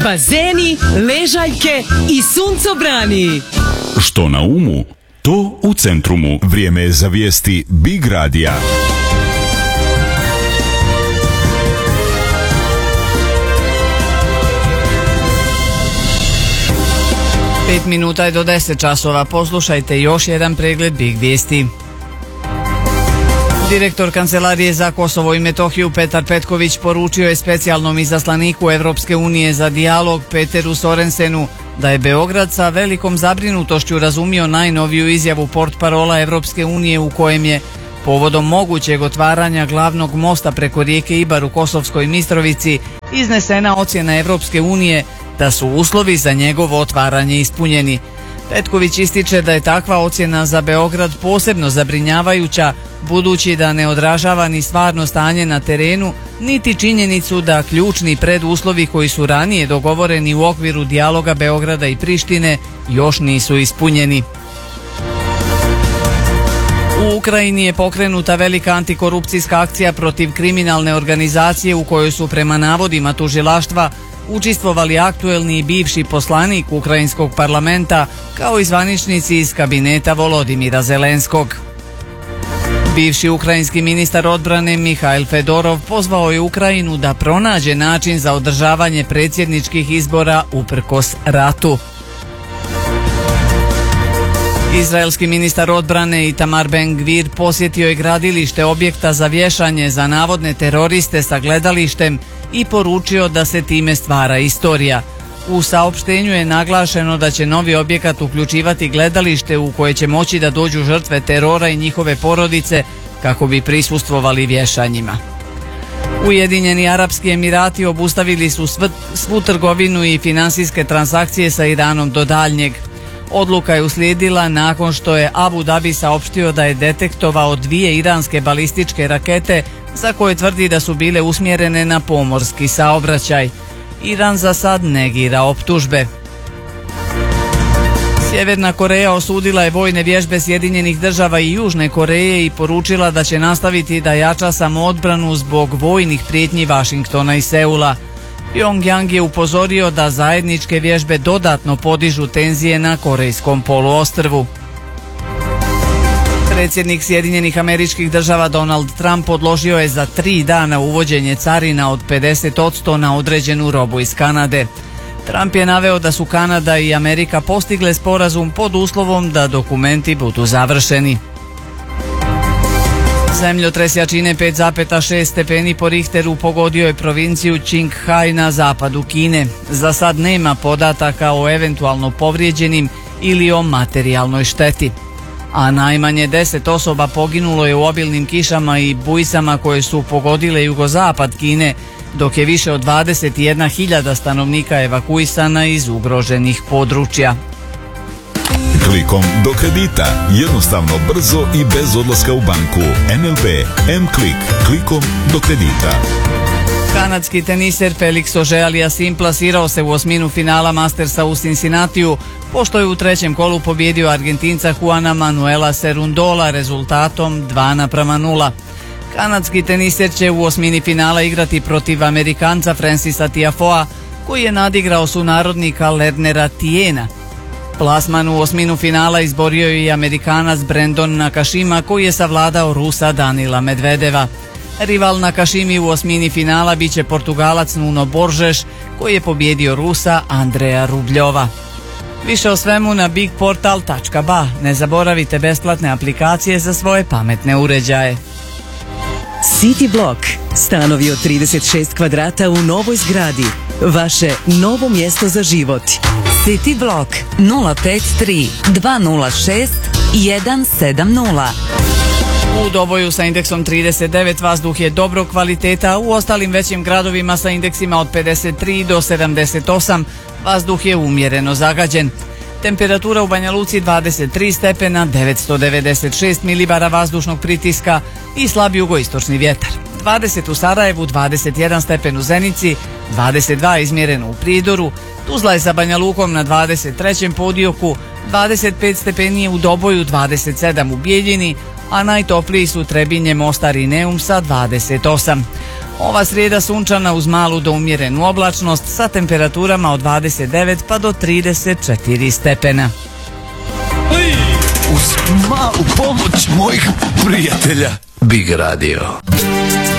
bazeni, ležaljke i suncobrani. Što na umu, to u Centrumu. Vrijeme je za vijesti Big Radija. Pet minuta je do 10 časova. Poslušajte još jedan pregled Big vijesti. Direktor Kancelarije za Kosovo i Metohiju Petar Petković poručio je specijalnom izaslaniku Evropske unije za dijalog Peteru Sorensenu da je Beograd sa velikom zabrinutošću razumio najnoviju izjavu portparola Evropske unije u kojem je povodom mogućeg otvaranja glavnog mosta preko rijeke Ibar u Kosovskoj Mitrovici iznesena ocjena Evropske unije da su uslovi za njegovo otvaranje ispunjeni. Petković ističe da je takva ocjena za Beograd posebno zabrinjavajuća, budući da ne odražava ni stvarno stanje na terenu, niti činjenicu da ključni preduslovi koji su ranije dogovoreni u okviru dijaloga Beograda i Prištine još nisu ispunjeni. U Ukrajini je pokrenuta velika antikorupcijska akcija protiv kriminalne organizacije u kojoj su prema navodima tužilaštva učestvovali aktuelni i bivši poslanik Ukrajinskog parlamenta kao i zvaničnici iz kabineta Volodimira Zelenskog. Bivši ukrajinski ministar odbrane Mihail Fedorov pozvao je Ukrajinu da pronađe način za održavanje predsjedničkih izbora uprkos ratu. Izraelski ministar odbrane Itamar Ben-Gvir posjetio je gradilište objekta za vješanje za navodne teroriste sa gledalištem i poručio da se time stvara istorija. U saopštenju je naglašeno da će novi objekat uključivati gledalište u koje će moći da dođu žrtve terora i njihove porodice kako bi prisustvovali vješanjima. Ujedinjeni Arapski Emirati obustavili su svu trgovinu i finansijske transakcije sa Iranom do daljnjeg. Odluka je uslijedila nakon što je Abu Dhabi saopštio da je detektovao 2 iranske balističke rakete za koje tvrdi da su bile usmjerene na pomorski saobraćaj. Iran za sad negira optužbe. Sjeverna Koreja osudila je vojne vježbe Sjedinjenih država i Južne Koreje i poručila da će nastaviti da jača samoodbranu zbog vojnih prijetnji Vašingtona i Seula. Pyongyang je upozorio da zajedničke vježbe dodatno podižu tenzije na Korejskom poluostrvu. Predsjednik Sjedinjenih Američkih Država Donald Trump odložio je za 3 dana uvođenje carina od 50% na određenu robu iz Kanade. Trump je naveo da su Kanada i Amerika postigle sporazum pod uslovom da dokumenti budu završeni. Zemljotres jačine 5,6 stepeni po Richteru pogodio je provinciju Qinghai na zapadu Kine. Za sad nema podataka o eventualno povrijeđenim ili o materijalnoj šteti. A najmanje 10 osoba poginulo je u obilnim kišama i bujicama koje su pogodile jugozapad Kine, dok je više od 21.000 stanovnika evakuisana iz ugroženih područja. Klikom do kredita. Jednostavno, brzo i bez odlaska u banku. NLB M-Klik. Klikom do kredita. Kanadski teniser Felix Auger-Aliassime plasirao se u osminu finala Mastersa u Cincinnatiju, pošto je u trećem kolu pobjedio Argentinca Juana Manuela Cerundola rezultatom 2:0. Kanadski teniser će u osmini finala igrati protiv Amerikanca Francisa Tiafoea, koji je nadigrao sunarodnika Lernera Tiena. Plasman u osminu finala izborio je i Amerikanac Brandon Nakashima, koji je savladao Rusa Danila Medvedeva. Rival Nakashimi u osmini finala biće Portugalac Nuno Borges, koji je pobjedio Rusa Andreja Rubljova. Više o svemu na bigportal.ba. Ne zaboravite besplatne aplikacije za svoje pametne uređaje. City Block. Stanovi od 36 kvadrata u novoj zgradi. Vaše novo mjesto za život. City Block 053 206 170. U Doboju sa indeksom 39 vazduh je dobrog kvaliteta, u ostalim većim gradovima sa indeksima od 53 do 78 vazduh je umjereno zagađen. Temperatura u Banja Luci 23 stepena, 996 milibara vazdušnog pritiska i slab jugoistočni vjetar. 20 u Sarajevu, 21 stepen u Zenici, 22 izmjereno u Prijedoru, Tuzla je sa Banja Lukom na 23. podioku, 25 stepeni u Doboju, 27 u Bijeljini, a najtopliji su Trebinje, Mostar i Neum sa 28. Ova srijeda sunčana uz malu do umjerenu oblačnost sa temperaturama od 29 pa do 34 stepena. Uz malu pomoć mojih prijatelja Big Radio.